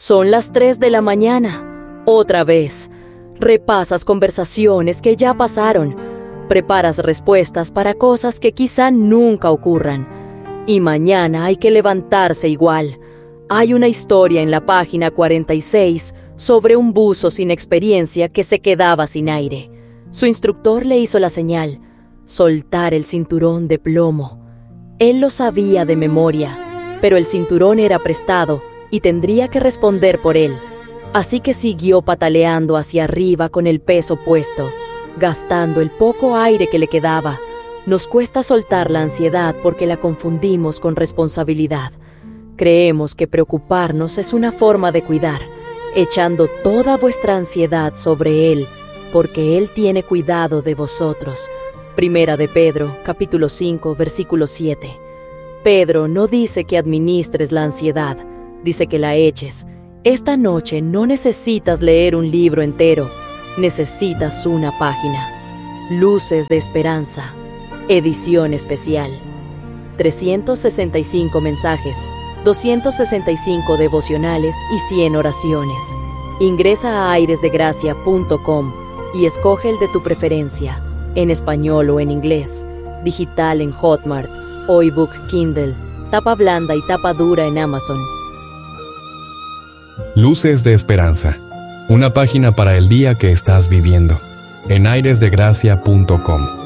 Son las 3 de la mañana. Otra vez. Repasas conversaciones que ya pasaron. Preparas respuestas para cosas que quizá nunca ocurran. Y mañana hay que levantarse igual. Hay una historia en la página 46 sobre un buzo sin experiencia que se quedaba sin aire. Su instructor le hizo la señal: soltar el cinturón de plomo. Él lo sabía de memoria, pero el cinturón era prestado y tendría que responder por él. Así que siguió pataleando hacia arriba con el peso puesto, gastando el poco aire que le quedaba. Nos cuesta soltar la ansiedad porque la confundimos con responsabilidad. Creemos que preocuparnos es una forma de cuidar, echando toda vuestra ansiedad sobre Él, porque Él tiene cuidado de vosotros. Primera de Pedro, capítulo 5, versículo 7. Pedro no dice que administres la ansiedad, dice que la eches. Esta noche no necesitas leer un libro entero, necesitas una página. Luces de Esperanza, edición especial. 365 mensajes, 265 devocionales y 100 oraciones. Ingresa a airesdegracia.com y escoge el de tu preferencia, en español o en inglés, digital en Hotmart o ebook Kindle, tapa blanda y tapa dura en Amazon. Luces de Esperanza, una página para el día que estás viviendo, en airesdegracia.com.